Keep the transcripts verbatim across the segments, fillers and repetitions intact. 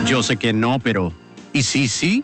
Yo sé que no, pero ¿y sí, sí?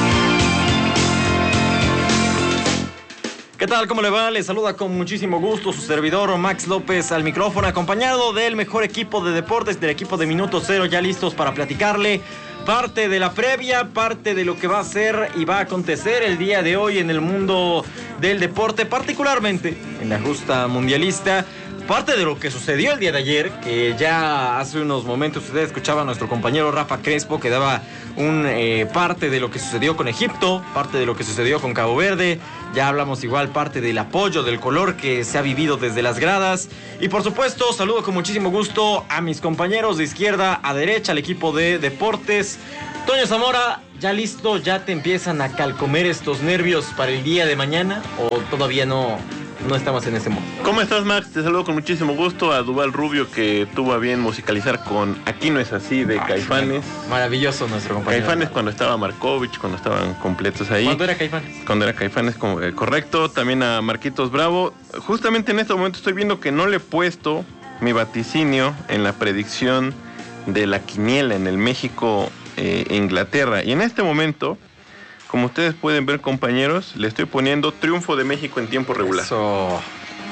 ¿Qué tal? ¿Cómo le va? Le saluda con muchísimo gusto su servidor Max López al micrófono, acompañado del mejor equipo de deportes, del equipo de Minuto Cero, ya listos para platicarle parte de la previa, parte de lo que va a ser y va a acontecer el día de hoy en el mundo del deporte, particularmente en la justa mundialista. Parte de lo que sucedió el día de ayer, que ya hace unos momentos usted escuchaba a nuestro compañero Rafa Crespo, que daba un eh, parte de lo que sucedió con Egipto, parte de lo que sucedió con Cabo Verde. Ya hablamos igual parte del apoyo, del color que se ha vivido desde las gradas. Y por supuesto, saludo con muchísimo gusto a mis compañeros de izquierda a derecha, al equipo de deportes. Toño Zamora, ¿ya listo? ¿Ya te empiezan a calcomer estos nervios para el día de mañana? ¿O todavía no, no estamos en ese modo? ¿Cómo estás, Max? Te saludo con muchísimo gusto a Duvall Rubio, que tuvo a bien musicalizar con Aquí no es así, de Caifanes. Maravilloso nuestro compañero. Caifanes cuando estaba Markovich, cuando estaban completos ahí. ¿Cuándo era Caifanes? Cuando era Caifanes, eh, correcto. También a Marquitos Bravo. Justamente en este momento estoy viendo que no le he puesto mi vaticinio en la predicción de la quiniela en el México eh, Inglaterra. Y en este momento, como ustedes pueden ver, compañeros, le estoy poniendo triunfo de México en tiempo regular. Eso.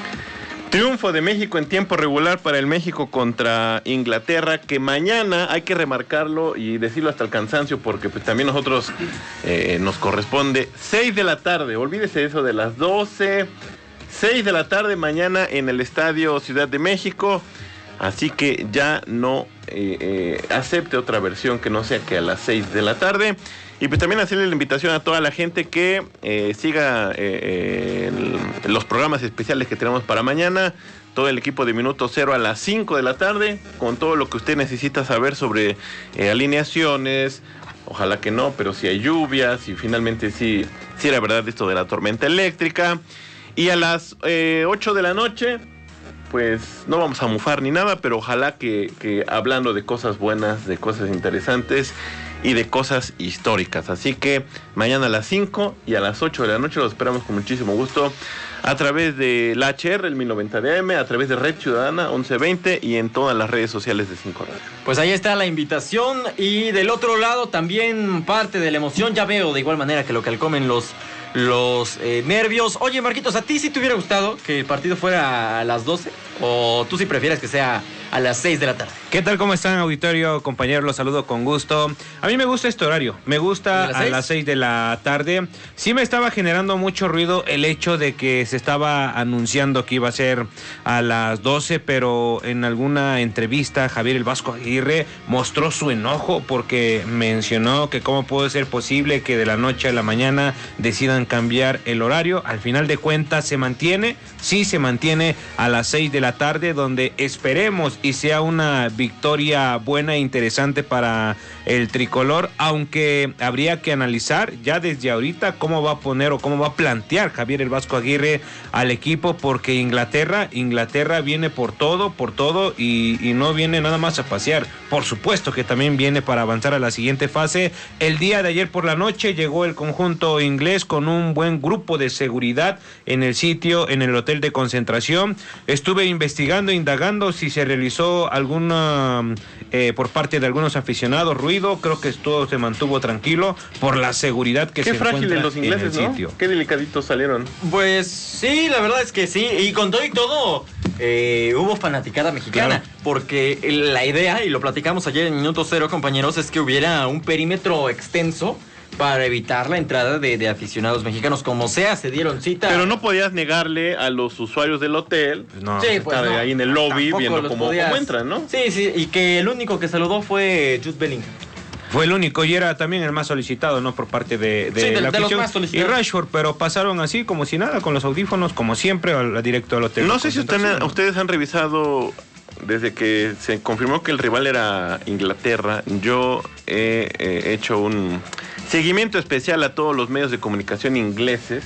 Triunfo de México en tiempo regular para el México contra Inglaterra, que mañana hay que remarcarlo y decirlo hasta el cansancio, porque pues también nosotros eh, nos corresponde seis de la tarde, olvídese eso de las doce, seis de la tarde mañana en el Estadio Ciudad de México, así que ya no eh, eh, acepte otra versión que no sea que a las seis de la tarde. Y pues también hacerle la invitación a toda la gente que eh, siga eh, el, los programas especiales que tenemos para mañana. Todo el equipo de Minuto Cero a las cinco de la tarde, con todo lo que usted necesita saber sobre eh, alineaciones. Ojalá que no, pero si hay lluvias y finalmente sí, sí era verdad esto de la tormenta eléctrica. Y a las eh, ocho de la noche, pues no vamos a mufar ni nada, pero ojalá que, que hablando de cosas buenas, de cosas interesantes y de cosas históricas. Así que mañana a las cinco y a las ocho de la noche los esperamos con muchísimo gusto a través de la H R, el mil noventa de A M, a través de Red Ciudadana once veinte y en todas las redes sociales de cinco Radio. Pues ahí está la invitación, y del otro lado también parte de la emoción. Ya veo de igual manera que lo calcomen los los eh, nervios. Oye, Marquitos, ¿a ti sí te hubiera gustado que el partido fuera a las doce? ¿O tú sí prefieres que sea a las seis de la tarde? ¿Qué tal? ¿Cómo están, auditorio, compañeros? Los saludo con gusto. A mí me gusta este horario, me gusta a las seis de la tarde. Sí me estaba generando mucho ruido el hecho de que se estaba anunciando que iba a ser a las doce, pero en alguna entrevista Javier El Vasco Aguirre mostró su enojo porque mencionó que cómo puede ser posible que de la noche a la mañana decidan cambiar el horario. Al final de cuentas se mantiene, sí se mantiene a las seis de la tarde, donde esperemos y sea una victoria buena e interesante para el tricolor, aunque habría que analizar ya desde ahorita cómo va a poner o cómo va a plantear Javier El Vasco Aguirre al equipo, porque Inglaterra, Inglaterra viene por todo, por todo y, y no viene nada más a pasear. Por supuesto que también viene para avanzar a la siguiente fase. El día de ayer por la noche llegó el conjunto inglés con un buen grupo de seguridad en el sitio, en el hotel de concentración. Estuve investigando, indagando si se realizó alguna eh, por parte de algunos aficionados ruido. Creo que todo se mantuvo tranquilo por la seguridad que Qué se encuentra los ingleses, en el ¿no? sitio. Qué delicaditos salieron. Pues sí, la verdad es que sí. Y con todo y todo, eh, hubo fanaticada mexicana. Claro. Porque la idea, y lo platicamos ayer en Minuto Cero, compañeros, es que hubiera un perímetro extenso para evitar la entrada de, de aficionados mexicanos. Como sea, se dieron cita. Pero no podías negarle a los usuarios del hotel, no, sí, pues estar no, ahí en el lobby viendo cómo, podías... cómo entran, ¿no? Sí, sí, y que el único que saludó fue Jude Bellingham. Fue el único y era también el más solicitado, ¿no? Por parte de, de, sí, de la de afición. Los más y Rashford, pero pasaron así como si nada, con los audífonos, como siempre, al, directo al hotel. No sé si usted, ustedes han revisado, desde que se confirmó que el rival era Inglaterra, yo he, he hecho un seguimiento especial a todos los medios de comunicación ingleses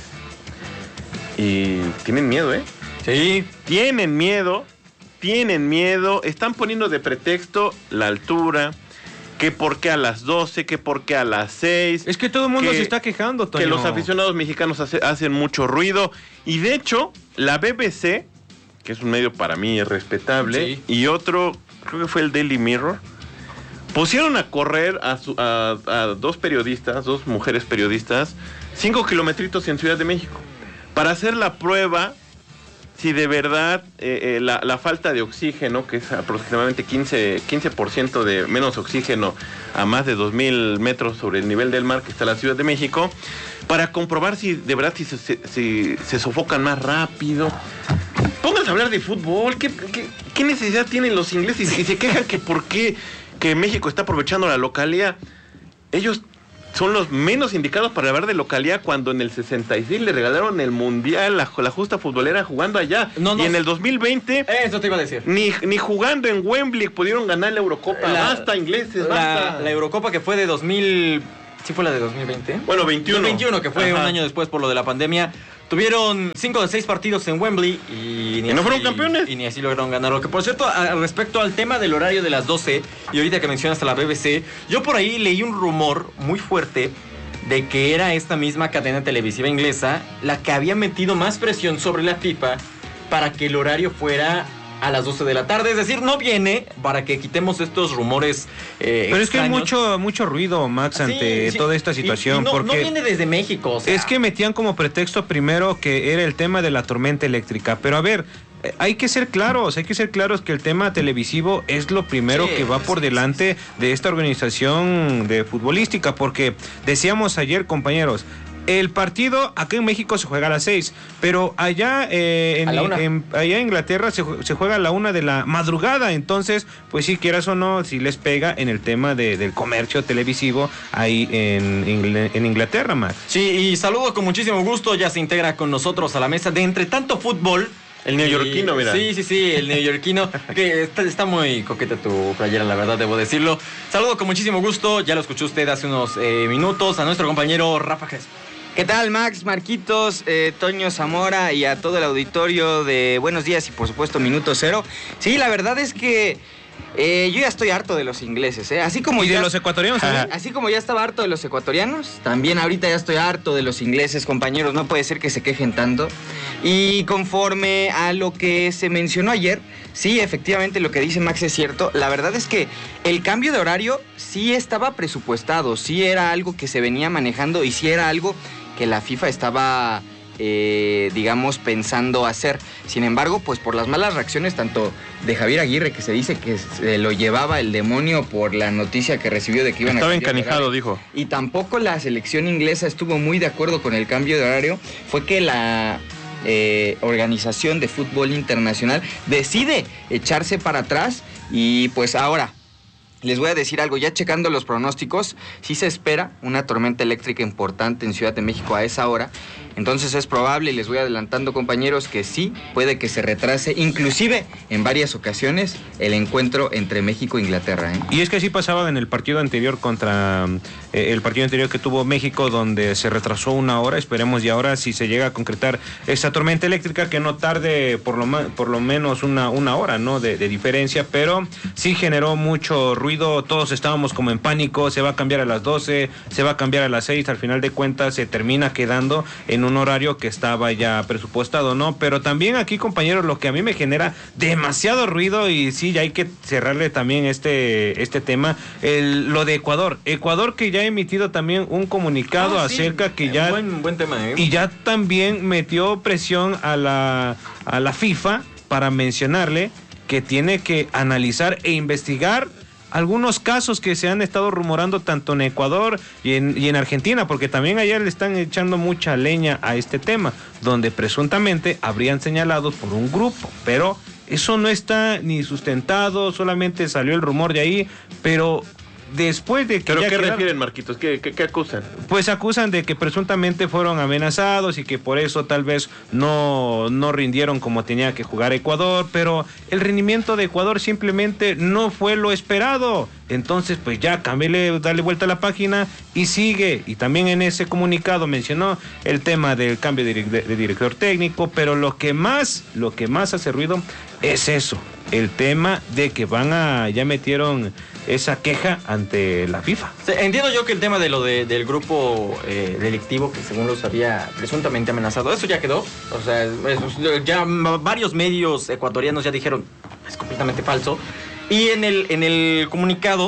y tienen miedo, ¿eh? Sí. Tienen miedo, tienen miedo, están poniendo de pretexto la altura, que por qué a las doce, que por qué a las seis. Es que todo el mundo que, se está quejando, Toño. Que los aficionados mexicanos hace, hacen mucho ruido. Y de hecho, la B B C, que es un medio para mí respetable, sí. y otro, creo que fue el Daily Mirror, pusieron a correr a, su, a, a dos periodistas, dos mujeres periodistas, cinco kilometritos en Ciudad de México, para hacer la prueba si de verdad eh, eh, la, la falta de oxígeno, que es aproximadamente quince por ciento de menos oxígeno a más de dos mil metros sobre el nivel del mar que está la Ciudad de México, para comprobar si de verdad si, si, si se sofocan más rápido. Pónganse a hablar de fútbol. ¿Qué, qué, qué necesidad tienen los ingleses? Y se quejan que por qué que México está aprovechando la localía. Ellos son los menos indicados para hablar de localidad cuando en el sesenta y seis le regalaron el mundial, la, la justa futbolera jugando allá. No, no, y en el dos mil veinte... Eso te iba a decir. Ni, ni jugando en Wembley pudieron ganar la Eurocopa. La, basta, ingleses, basta. La, la Eurocopa que fue de dos mil... ¿Sí fue la de dos mil veinte? Bueno, veintiuno. veintiuno, que fue Ajá. un año después por lo de la pandemia. Tuvieron cinco de seis partidos en Wembley y, ni ¿Y no así, fueron campeones. Y ni así lograron ganarlo. Que por cierto, a, respecto al tema del horario de las doce, y ahorita que mencionaste la B B C, yo por ahí leí un rumor muy fuerte de que era esta misma cadena televisiva inglesa la que había metido más presión sobre la FIFA para que el horario fuera a las doce de la tarde, es decir, no viene para que quitemos estos rumores eh, Pero extraños. Es que hay mucho, mucho ruido, Max, ante sí, sí. toda esta situación. Y, y no, porque no viene desde México. O sea. Es que metían como pretexto primero que era el tema de la tormenta eléctrica. Pero a ver, hay que ser claros, hay que ser claros que el tema televisivo es lo primero sí, que va por delante de esta organización de futbolística. Porque decíamos ayer, compañeros, el partido acá en México se juega a las seis, pero allá, eh, en, en, allá en Inglaterra se, se juega a la una de la madrugada. Entonces, pues si quieras o no, si les pega en el tema de, del comercio televisivo ahí en, en, en Inglaterra, Max. Sí, y saludo con muchísimo gusto, ya se integra con nosotros a la mesa de Entre Tanto Fútbol. El neoyorquino, mira. Sí, sí, sí, el neoyorquino. Que está, está muy coqueta tu playera, la verdad, debo decirlo. Saludo con muchísimo gusto, ya lo escuchó usted hace unos eh, minutos, a nuestro compañero Rafa Crespo. ¿Qué tal, Max, Marquitos, eh, Toño Zamora y a todo el auditorio de Buenos Días y por supuesto Minuto Cero? Sí, la verdad es que eh, yo ya estoy harto de los ingleses, ¿eh? Así como y ya, de los ecuatorianos también. Así como ya estaba harto de los ecuatorianos, también ahorita ya estoy harto de los ingleses, compañeros. No puede ser que se quejen tanto. Y conforme a lo que se mencionó ayer, sí, efectivamente lo que dice Max es cierto. La verdad es que el cambio de horario sí estaba presupuestado, sí era algo que se venía manejando y sí era algo que la FIFA estaba, eh, digamos, pensando hacer. Sin embargo, pues por las malas reacciones tanto de Javier Aguirre, que se dice que se lo llevaba el demonio por la noticia que recibió de que iban Estaba a... Estaba encanijado, dijo. Y tampoco la selección inglesa estuvo muy de acuerdo con el cambio de horario. Fue que la eh, Organización de Fútbol Internacional decide echarse para atrás y pues ahora... Les voy a decir algo, ya checando los pronósticos, sí se espera una tormenta eléctrica importante en Ciudad de México a esa hora. Entonces es probable, y les voy adelantando, compañeros, que sí, puede que se retrase, inclusive en varias ocasiones, el encuentro entre México e Inglaterra, ¿eh? Y es que así pasaba en el partido anterior contra eh, el partido anterior que tuvo México, donde se retrasó una hora. Esperemos y ahora si se llega a concretar esa tormenta eléctrica, que no tarde por lo, por lo menos una, una hora, ¿no? De, de diferencia, pero sí generó mucho ruido. Todos estábamos como en pánico, se va a cambiar a las doce, se va a cambiar a las seis, al final de cuentas se termina quedando en un horario que estaba ya presupuestado, ¿no? Pero también aquí, compañeros, lo que a mí me genera demasiado ruido, y sí, ya hay que cerrarle también este, este tema, el, lo de Ecuador. Ecuador, que ya ha emitido también un comunicado ah, acerca sí, que ya... Buen, buen tema, ¿eh? Y ya también metió presión a la, a la FIFA para mencionarle que tiene que analizar e investigar algunos casos que se han estado rumorando tanto en Ecuador y en, y en Argentina, porque también allá le están echando mucha leña a este tema, donde presuntamente habrían señalado por un grupo, pero eso no está ni sustentado, solamente salió el rumor de ahí, pero... Después de que ¿Pero ya qué quedaron, refieren, Marquitos? ¿Qué, qué, ¿Qué acusan? Pues acusan de que presuntamente fueron amenazados y que por eso tal vez no, no rindieron como tenía que jugar Ecuador, pero el rendimiento de Ecuador simplemente no fue lo esperado. Entonces, pues ya, cámbiale, dale vuelta a la página y sigue. Y también en ese comunicado mencionó el tema del cambio de, de, de director técnico, pero lo que más, lo que más hace ruido es eso, el tema de que van a, ya metieron esa queja ante la FIFA. Entiendo yo que el tema de lo de, del grupo eh, delictivo que según los había presuntamente amenazado, eso ya quedó. O sea, eso, ya varios medios ecuatorianos ya dijeron es completamente falso. Y en el, en el comunicado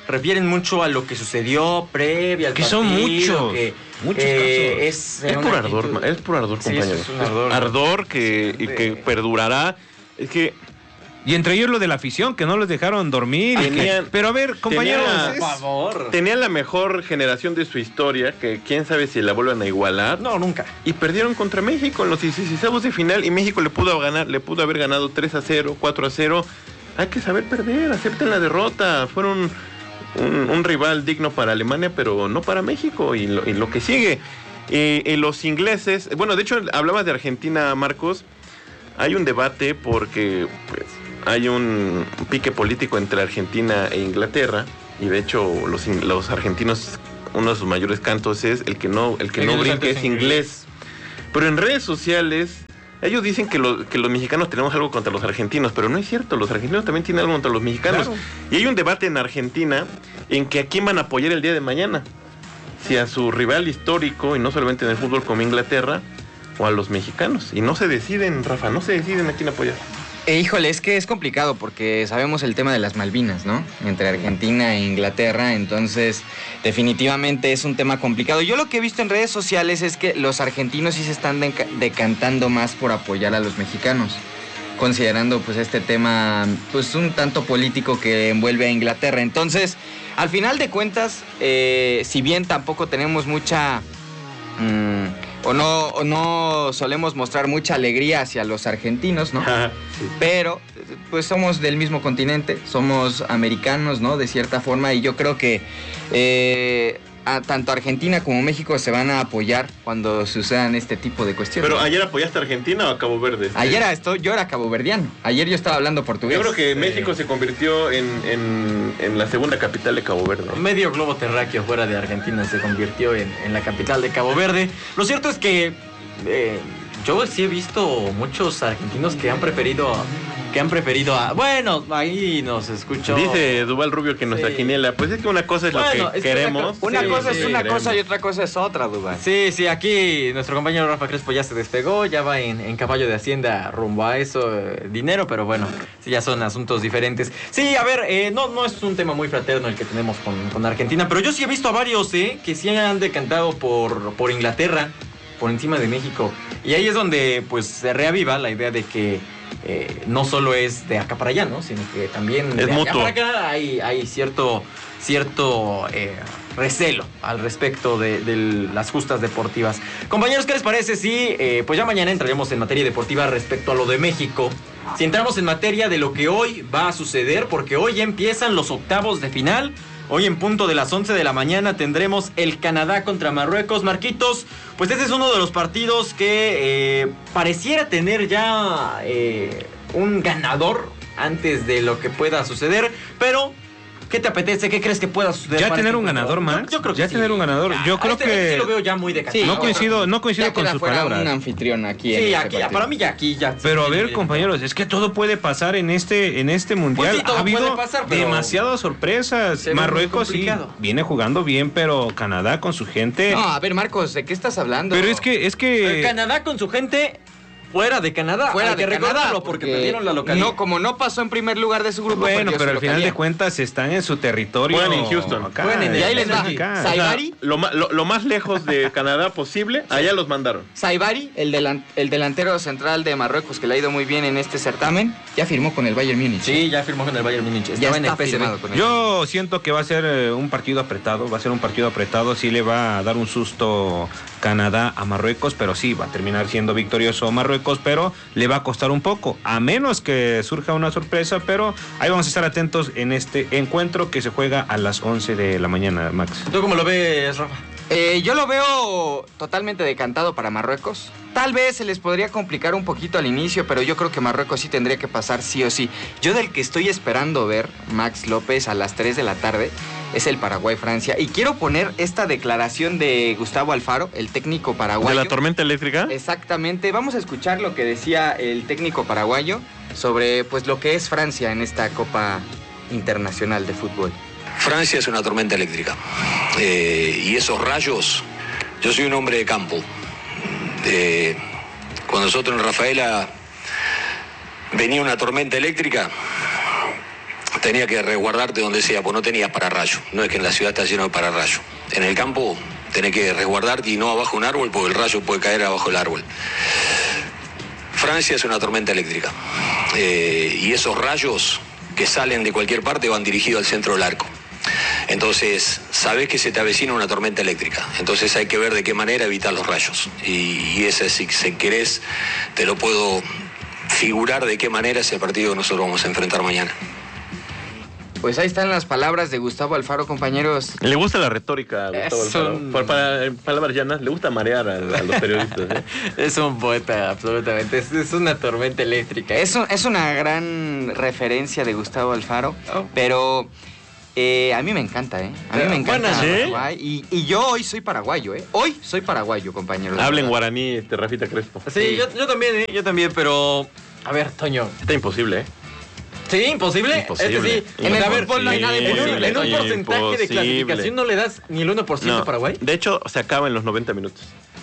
refieren mucho a lo que sucedió previa al que partido. son muchos, que, muchos eh, casos. Es, Es por ardor, es por ardor, Sí, compañeros. es un ardor. Ardor que, y que perdurará. Es que Y entre ellos lo de la afición, que no los dejaron dormir. y Tenían- que- pero a ver, compañeros. tenían- es- Por favor. tenían la mejor generación de su historia, que quién sabe si la vuelvan a igualar. No, nunca. Y perdieron contra México en los dieciseisavos de final y México le pudo ganar, le pudo haber ganado tres a cero, cuatro a cero. Hay que saber perder, acepten la derrota. Fueron un, un rival digno para Alemania, pero no para México y lo, y lo que sigue. Eh, eh, los ingleses, bueno, de hecho hablabas de Argentina, Marcos. Hay un debate porque pues, hay un pique político entre Argentina e Inglaterra y de hecho los, in- los argentinos, uno de sus mayores cantos es el que no, el que El no que no brinque salte es es inglés. Pero en redes sociales ellos dicen que, lo- que los mexicanos tenemos algo contra los argentinos, pero no es cierto, los argentinos también tienen algo contra los mexicanos. Claro. Y hay un debate en Argentina en que a quién van a apoyar el día de mañana. Si a su rival histórico, y no solamente en el fútbol como Inglaterra, o a los mexicanos. Y no se deciden, Rafa, no se deciden a quién apoyar. Eh, híjole, es que es complicado porque sabemos el tema de las Malvinas, ¿no? Entre Argentina e Inglaterra, entonces definitivamente es un tema complicado. Yo lo que he visto en redes sociales es que los argentinos sí se están deca- decantando más por apoyar a los mexicanos, considerando pues este tema pues un tanto político que envuelve a Inglaterra. Entonces, al final de cuentas, eh, si bien tampoco tenemos mucha... mmm, o no, o no solemos mostrar mucha alegría hacia los argentinos, ¿no? Pero, pues somos del mismo continente, somos americanos, ¿no? De cierta forma, y yo creo que eh, a, tanto Argentina como México se van a apoyar cuando sucedan este tipo de cuestiones. Pero ayer apoyaste a Argentina o a Cabo Verde. Ayer estoy, yo era caboverdiano, ayer yo estaba hablando portugués. Yo creo que México se convirtió en, en, en la segunda capital de Cabo Verde. Medio globo terráqueo fuera de Argentina se convirtió en, en la capital de Cabo Verde. Lo cierto es que eh, yo sí he visto muchos argentinos que han preferido que han preferido a... Bueno, ahí nos escuchó... Dice Duval Rubio que nuestra Sí. quiniela, pues es que una cosa es Bueno, lo que es que queremos. Una Sí, cosa sí, es una queremos. cosa y otra cosa es otra, Dubán. Sí, sí, aquí nuestro compañero Rafa Crespo ya se despegó, ya va en, en caballo de Hacienda rumbo a eso, eh, dinero, pero bueno, sí, ya son asuntos diferentes. Sí, a ver, eh, no, no es un tema muy fraterno el que tenemos con, con Argentina, pero yo sí he visto a varios eh, que sí han decantado por, por Inglaterra, por encima de México. Y ahí es donde pues se reaviva la idea de que eh, no solo es de acá para allá, ¿no? Sino que también de Es acá mutuo. para acá hay, hay cierto, cierto eh, recelo al respecto de, de las justas deportivas. Compañeros, ¿qué les parece si eh, pues ya mañana entraremos en materia deportiva respecto a lo de México? Si entramos en materia de lo que hoy va a suceder, porque hoy ya empiezan los octavos de final. Hoy en punto de las once de la mañana tendremos el Canadá contra Marruecos. Marquitos, pues este es uno de los partidos que eh, pareciera tener ya eh, un ganador antes de lo que pueda suceder, pero ¿qué te apetece? ¿Qué crees que pueda suceder? Ya para tener este un encuentro? ganador, Max. Yo, yo creo que Ya sí. tener un ganador. Ya, Yo creo este, que- este sí lo veo ya muy decantado. No coincido, no coincido Ya con queda sus fuera palabras. un anfitrión aquí. en Sí, este aquí, partido. para mí ya aquí ya. Pero a sí, ver, sí, compañeros, es que todo puede pasar en este, en este mundial. Pues sí, todo ha habido puede pasar, pero demasiadas sorpresas. se ve muy Marruecos sí complicado. viene jugando bien, pero Canadá con su gente. No, a ver, Marcos, ¿de qué estás hablando? pero es que, es que. Canadá con su gente fuera de Canadá. fuera Hay de que Canadá, recordarlo porque perdieron la localidad. No, como no pasó en primer lugar de su grupo, Bueno, perdió pero su al final de localía. cuentas están en su territorio. Juegan en Houston. Acá, Juegan en- Y ahí les va. acá. O sea, Saibari, lo, ma- lo- lo más lejos de Canadá posible, allá los mandaron. Saibari, el, delan- el delantero central de Marruecos que le ha ido muy bien en este certamen, ya firmó con el Bayern Múnich. Sí, ya firmó con el Bayern Múnich. ya Estaba en el está P S V. firmado con él. Yo siento que va a ser eh, un partido apretado, va a ser un partido apretado, sí le va a dar un susto Canadá a Marruecos, pero sí va a terminar siendo victorioso Marruecos, pero le va a costar un poco, a menos que surja una sorpresa, pero ahí vamos a estar atentos en este encuentro que se juega a las once de la mañana, Max. ¿Tú cómo lo ves, Rafa? Eh, yo lo veo totalmente decantado para Marruecos. Tal vez se les podría complicar un poquito al inicio, pero yo creo que Marruecos sí tendría que pasar sí o sí. Yo del que estoy esperando ver, Max López, a las tres de la tarde, es el Paraguay-Francia. Y quiero poner esta declaración de Gustavo Alfaro, el técnico ¿De paraguayo. la tormenta eléctrica? Exactamente. Vamos a escuchar lo que decía el técnico paraguayo sobre pues lo que es Francia en esta Copa Internacional de Fútbol. Francia es una tormenta eléctrica. Eh, y esos rayos, yo soy un hombre de campo. Eh, cuando nosotros en Rafaela venía una tormenta eléctrica, tenía que resguardarte donde sea, pues no tenías pararrayo. No es que en la ciudad está lleno de pararrayo. En el campo tenés que resguardarte y no abajo un árbol, porque el rayo puede caer abajo el árbol. Francia es una tormenta eléctrica. Eh, y esos rayos que salen de cualquier parte van dirigidos al centro del arco. Entonces, sabés que se te avecina una tormenta eléctrica. Entonces hay que ver de qué manera evitar los rayos. Y, y ese, si, si querés, te lo puedo figurar de qué manera es el partido que nosotros vamos a enfrentar mañana. Pues ahí están las palabras de Gustavo Alfaro, compañeros. Le gusta la retórica a Gustavo Es Alfaro. un- Para, para- en palabras llanas, le gusta marear a, a los periodistas. ¿eh? Es un poeta, absolutamente. Es, es una tormenta eléctrica. Es, un- es una gran referencia de Gustavo Alfaro, Oh. pero eh, a mí me encanta, ¿eh? A mí me encanta Bueno, ¿sí? Paraguay. Y, y yo hoy soy paraguayo, ¿eh? Hoy soy paraguayo, compañeros. Habla en guaraní, este, Rafita Crespo. Sí, yo, yo también, ¿eh? Yo también, pero... A ver, Toño. Está imposible, ¿eh? Sí, imposible. Imposible. Es que sí, En el a ver, fútbol no hay nada en un, imposible, en un Toño. porcentaje de Imposible. clasificación no le das ni el uno por ciento No, a Paraguay. de hecho, se acaba en los noventa minutos.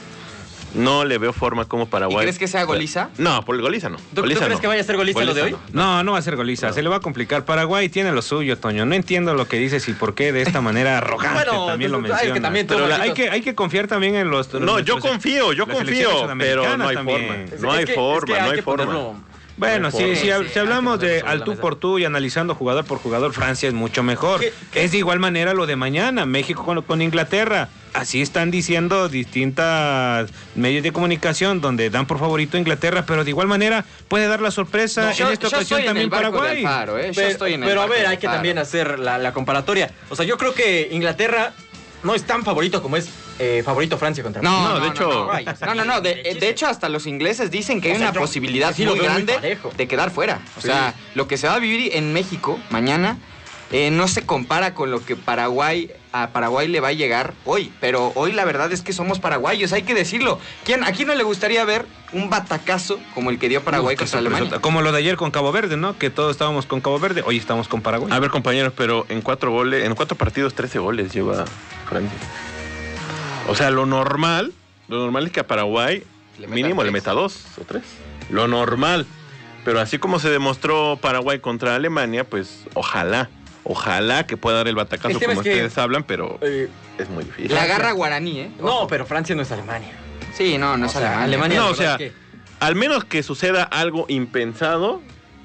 No le veo forma como Paraguay. ¿Y crees que sea goliza? No, por el goliza no. ¿Tú, tú Goliza crees no. que vaya a ser goliza lo de hoy? Goliza No, no va a ser goliza, se le va a complicar. Paraguay tiene lo suyo, Toño. No entiendo lo que dices y por qué de esta manera arrogante Bueno, también lo pues, ay, que menciona. también tú, Pero la- Marquitos. hay que hay que confiar también en los. No, yo nuestros- confío, yo las selecciones confío, pero no sudamericanas hay también. forma. Es- No es hay que- es forma, que hay no hay que forma. ponerlo- Bueno, No hay si, forma. si, Sí, si sí, hay que hablamos de ponerlo sobre al la tú mesa. por tú y analizando jugador por jugador, Francia es mucho mejor. ¿Qué- qué? Es de igual manera lo de mañana, México con, con Inglaterra. Así están diciendo distintas medios de comunicación donde dan por favorito a Inglaterra, pero de igual manera puede dar la sorpresa Yo- en esta yo ocasión estoy en también el barco de Paraguay. Alfaro, ¿eh? Yo Pero, estoy en el pero a barco ver, de hay que Alfaro. también hacer la, la comparatoria. O sea, yo creo que Inglaterra no es tan favorito como es eh, favorito Francia contra No, México. no, de no, hecho- no, no, no, no, no, de, de hecho hasta los ingleses dicen que hay O sea, una yo- posibilidad sí lo muy veo muy grande parejo. de quedar fuera. O Sí. sea, lo que se va a vivir en México mañana eh, no se compara con lo que Paraguay a Paraguay le va a llegar hoy. Pero hoy la verdad es que somos paraguayos, hay que decirlo. ¿Quién, ¿A quién no le gustaría ver un batacazo como el que dio Paraguay Uf, qué contra sorpresota. Alemania? Como lo de ayer con Cabo Verde, ¿no? Que todos estábamos con Cabo Verde, hoy estamos con Paraguay. A ver, compañeros, pero en cuatro goles, en cuatro partidos, trece goles lleva Francia. O sea, lo normal, lo normal es que a Paraguay Le metan mínimo le tres. meta dos o tres. Lo normal. Pero así como se demostró Paraguay contra Alemania, pues ojalá, ojalá que pueda dar el batacazo El tema como es que- ustedes hablan, pero Eh, es muy difícil. La garra guaraní, ¿eh? no, pero Francia no es Alemania. Sí, no, no O es sea, Alemania. Alemania- No, la o sea, verdad es al menos que suceda algo impensado,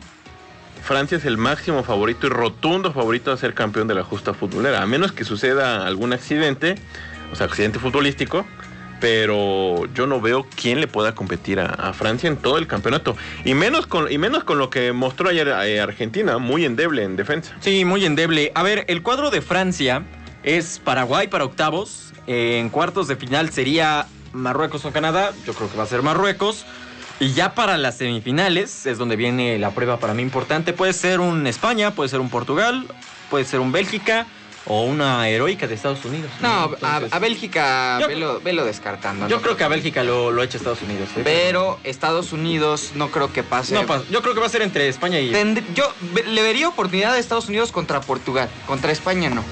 Francia es el máximo favorito y rotundo favorito a ser campeón de la justa futbolera. A menos que suceda algún accidente, o sea, accidente futbolístico, pero yo no veo quién le pueda competir a, a Francia en todo el campeonato. Y menos con, y menos con lo que mostró ayer eh, Argentina, muy endeble en defensa. Sí, muy endeble. A ver, el cuadro de Francia es Paraguay para octavos. Eh, en cuartos de final sería Marruecos o Canadá. Yo creo que va a ser Marruecos. Y ya para las semifinales es donde viene la prueba para mí importante. Puede ser un España, puede ser un Portugal, puede ser un Bélgica o una heroica de Estados Unidos. No, a, Entonces, a Bélgica, Yo- velo, velo descartando. yo ¿no? creo que a Bélgica lo, lo ha hecho Estados Unidos. ¿eh? Pero Estados Unidos no creo que pase. No, pa- yo creo que va a ser entre España y... Tend- yo ve- le vería oportunidad a Estados Unidos contra Portugal. Contra España no.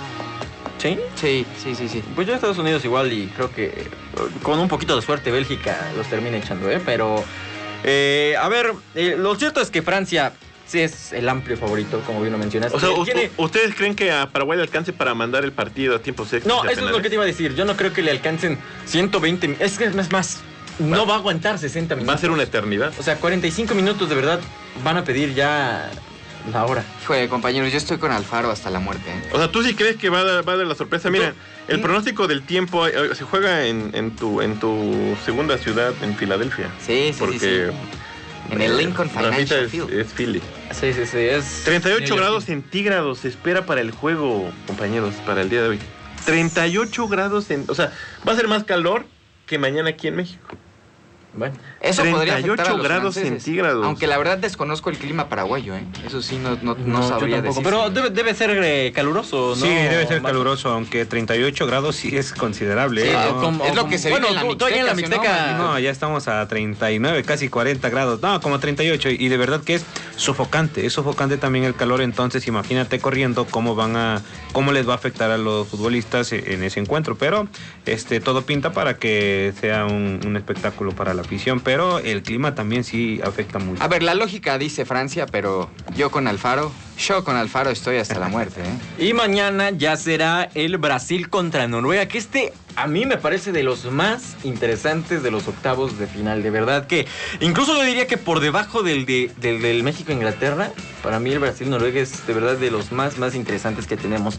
¿Sí? Sí, sí, sí, sí. Pues yo a Estados Unidos igual y creo que eh, con un poquito de suerte Bélgica los termina echando, ¿eh? Pero, eh, a ver, eh, lo cierto es que Francia sí es el amplio favorito, como bien lo mencionaste. O sea, u- Tiene- u- ¿ustedes creen que a Paraguay le alcance para mandar el partido a tiempos extras? No, y a eso es lo penales? que te iba a decir. Yo no creo que le alcancen ciento veinte mi- Es que es más, no va a aguantar sesenta minutos. Va a ser una eternidad. O sea, cuarenta y cinco minutos de verdad van a pedir ya la hora. Híjole, compañeros, yo estoy con Alfaro hasta la muerte. ¿eh? O sea, ¿tú sí crees que va a dar, va a dar la sorpresa? Mira, el Mm. pronóstico del tiempo eh, se juega en, en, tu, en tu segunda ciudad, en Filadelfia. Sí, sí, Porque sí, sí. En el Lincoln Rafita Financial es, Field. es Philly. Sí, sí, sí. Es treinta y ocho New grados York. centígrados se espera para el juego, compañeros, para el día de hoy. treinta y ocho grados, en, o sea, va a ser más calor que mañana aquí en México. Bueno. Eso podría treinta y ocho afectar a los grados franceses. centígrados. Aunque la verdad desconozco el clima paraguayo, ¿eh? Eso sí, no, no, no, yo sabría tampoco, decir. Pero debe, debe ser eh, caluroso, ¿no? Sí, debe ser Marcos? caluroso, aunque treinta y ocho grados sí es considerable. Sí, ¿eh? es No, como- es lo como- que se bueno, vive en la tú- tú allá en la Mixteca, ¿sí, Mixteca- no? No, ya estamos a treinta y nueve, casi cuarenta grados. No, como treinta y ocho. Y de verdad que es sofocante. Es sofocante también el calor. Entonces, imagínate corriendo cómo van a, cómo les va a afectar a los futbolistas en ese encuentro. Pero este todo pinta para que sea un, un espectáculo para la afición, pero el clima también sí afecta mucho. A ver, la lógica dice Francia, pero yo con Alfaro, yo con Alfaro estoy hasta la muerte, ¿eh? Y mañana ya será el Brasil contra Noruega, que este a mí me parece de los más interesantes de los octavos de final. De verdad que incluso yo diría que por debajo del, de, del, del México-Inglaterra, para mí el Brasil-Noruega es de verdad de los más, más interesantes que tenemos.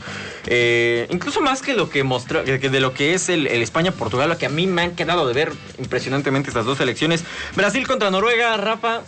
Eh, incluso más que lo que mostró, que de lo que es el, el España-Portugal, lo que a mí me han quedado de ver impresionantemente estas dos selecciones. Brasil contra Noruega, Rafa.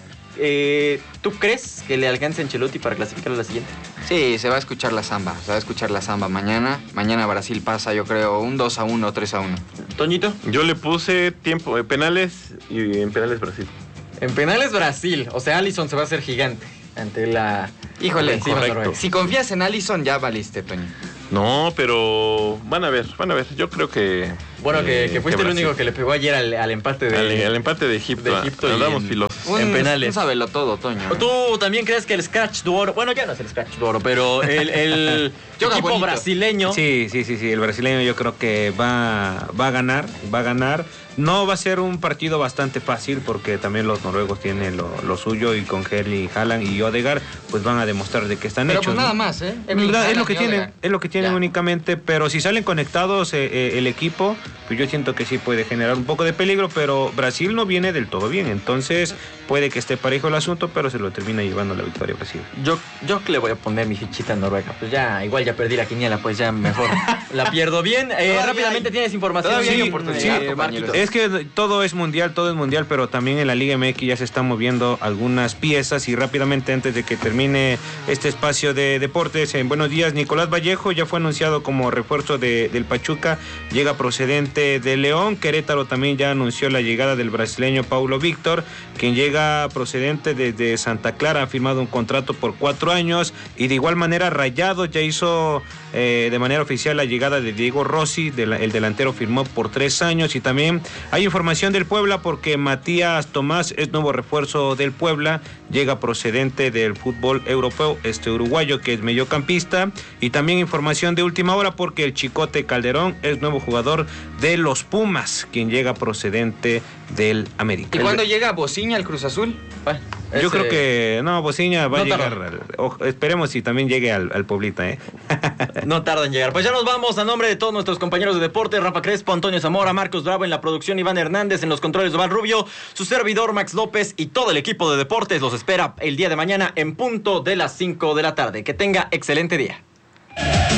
Eh, ¿Tú crees que le alcance a Ancelotti para clasificar a la siguiente? Sí, se va a escuchar la samba, se va a escuchar la samba mañana. Mañana Brasil pasa, yo creo, un dos a uno, tres a uno. ¿Toñito? Yo le puse tiempo de penales y en penales Brasil. En penales Brasil, o sea, Alisson se va a hacer gigante ante la... Híjole, correcto. Si confías en Alisson, ya valiste, Toño. No, pero van a ver, van a ver. Yo creo que... Bueno, que, eh, que fuiste que el único que le pegó ayer al, al empate de... Al, al empate de Egipto. de Egipto y Andamos en- filosos. Un, En penales. Un sábelo todo, Toño. ¿Tú también crees que el Scratch de Oro... Bueno, ya no es el Scratch de Oro, pero el, el Juega equipo bonito. brasileño... Sí, sí, sí, sí, el brasileño yo creo que va, va a ganar, va a ganar. No va a ser un partido bastante fácil porque también los noruegos tienen lo, lo suyo y con Erling Haaland y Odegaard pues van a demostrar de que están Pero hechos. pues nada ¿no? más, ¿eh? Es lo que tienen, Odegaard. es lo que tienen Ya. únicamente, pero si salen conectados eh, eh, el equipo, pues yo siento que sí puede generar un poco de peligro, pero Brasil no viene del todo bien, entonces puede que esté parejo el asunto, pero se lo termina llevando la victoria Brasil. Yo, yo le voy a poner mi fichita a Noruega. Pues ya, igual ya perdí la quiniela, pues ya mejor la pierdo bien. Eh, Todavía rápidamente hay- tienes información. todavía hay Sí, oportunidad, sí, compañeros. Marquitos. Es que todo es mundial, todo es mundial, pero también en la Liga M X ya se están moviendo algunas piezas y rápidamente antes de que termine este espacio de deportes, en buenos días, Nicolás Vallejo ya fue anunciado como refuerzo de, del Pachuca, llega procedente de León. Querétaro también ya anunció la llegada del brasileño Paulo Víctor, quien llega procedente desde Santa Clara, ha firmado un contrato por cuatro años y de igual manera Rayados ya hizo eh, de manera oficial la llegada de Diego Rossi, de la, el delantero firmó por tres años y también hay información del Puebla porque Matías Tomás es nuevo refuerzo del Puebla, llega procedente del fútbol europeo, este uruguayo que es mediocampista y también información de última hora porque el Chicote Calderón es nuevo jugador de los Pumas, quien llega procedente del América. ¿Y cuándo llega Bociña al Cruz Azul? Bueno, Yo ese- creo que no, Bociña va No a llegar, tarda. al- ojo, esperemos si también llegue al, al Pueblita, ¿eh? No tarda en llegar. Pues ya nos vamos. A nombre de todos nuestros compañeros de deporte, Rafa Crespo, Antonio Zamora, Marcos Bravo en la producción, Iván Hernández en los controles, Val Rubio, su servidor Max López y todo el equipo de deportes los espera el día de mañana en punto de las cinco de la tarde. Que tenga excelente día.